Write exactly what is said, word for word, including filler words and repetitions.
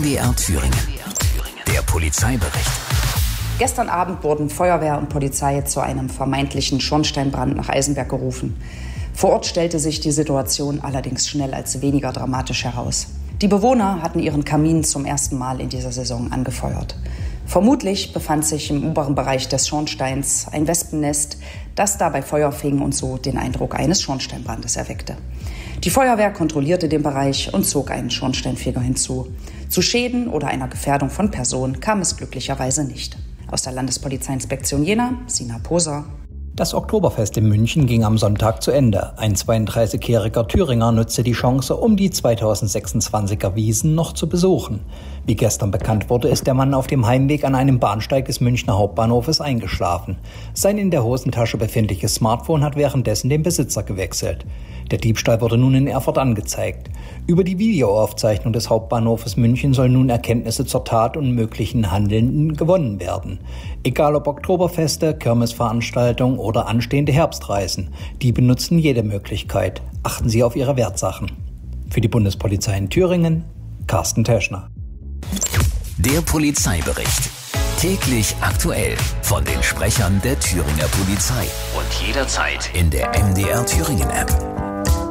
D R Thüringen. Der Polizeibericht. Gestern Abend wurden Feuerwehr und Polizei zu einem vermeintlichen Schornsteinbrand nach Eisenberg gerufen. Vor Ort stellte sich die Situation allerdings schnell als weniger dramatisch heraus. Die Bewohner hatten ihren Kamin zum ersten Mal in dieser Saison angefeuert. Vermutlich befand sich im oberen Bereich des Schornsteins ein Wespennest, das dabei Feuer fing und so den Eindruck eines Schornsteinbrandes erweckte. Die Feuerwehr kontrollierte den Bereich und zog einen Schornsteinfeger hinzu. Zu Schäden oder einer Gefährdung von Personen kam es glücklicherweise nicht. Aus der Landespolizeiinspektion Jena, Sina Poser. Das Oktoberfest in München ging am Sonntag zu Ende. Ein zweiunddreißigjähriger Thüringer nutzte die Chance, um die zweitausendsechsundzwanziger Wiesn noch zu besuchen. Wie gestern bekannt wurde, ist der Mann auf dem Heimweg an einem Bahnsteig des Münchner Hauptbahnhofes eingeschlafen. Sein in der Hosentasche befindliches Smartphone hat währenddessen den Besitzer gewechselt. Der Diebstahl wurde nun in Erfurt angezeigt. Über die Videoaufzeichnung des Hauptbahnhofes München sollen nun Erkenntnisse zur Tat und möglichen Handelnden gewonnen werden. Egal ob Oktoberfeste, Kirmesveranstaltungen oder anstehende Herbstreisen, die benutzen jede Möglichkeit. Achten Sie auf Ihre Wertsachen. Für die Bundespolizei in Thüringen, Carsten Teschner. Der Polizeibericht. Täglich aktuell von den Sprechern der Thüringer Polizei und jederzeit in der M D R Thüringen App.